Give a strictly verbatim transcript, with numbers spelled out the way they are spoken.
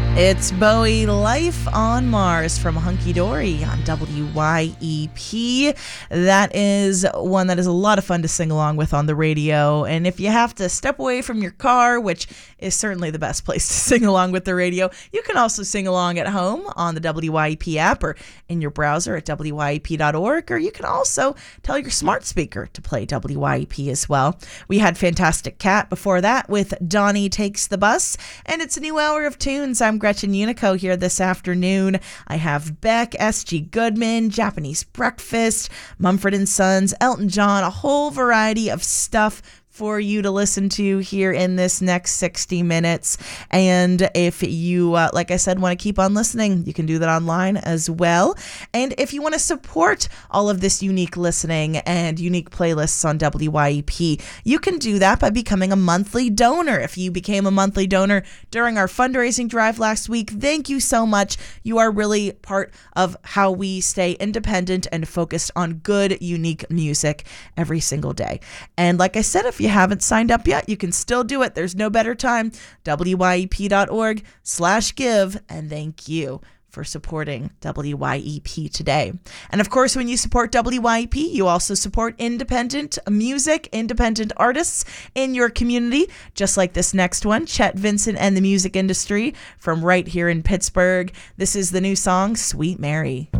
It's Bowie, Life on Mars from Hunky Dory on W Y E P. That is one that is a lot of fun to sing along with on the radio. And if you have to step away from your car, which is certainly the best place to sing along with the radio, you can also sing along at home on the W Y E P app or in your browser at W Y E P dot org. Or you can also tell your smart speaker to play W Y E P as well. We had Fantastic Cat before that with Donnie Takes the Bus. And it's a new hour of tunes. I'm Gretchen Unico here this afternoon. I have Beck, S G Goodman, Japanese Breakfast, Mumford and Sons, Elton John, a whole variety of stuff for you to listen to here in this next sixty minutes. And if you, uh, like I said, want to keep on listening, you can do that online as well. And if you want to support all of this unique listening and unique playlists on W Y E P, you can do that by becoming a monthly donor. If you became a monthly donor during our fundraising drive last week, thank you so much. You are really part of how we stay independent and focused on good, unique music every single day. And like I said, if you haven't signed up yet, you can still do it. There's no better time. W Y E P dot org slash give. And thank you for supporting W Y E P today. And of course, when you support W Y E P, you also support independent music, independent artists in your community, just like this next one, Chet Vincent and the Music Industry from right here in Pittsburgh. This is the new song, Sweet Mary.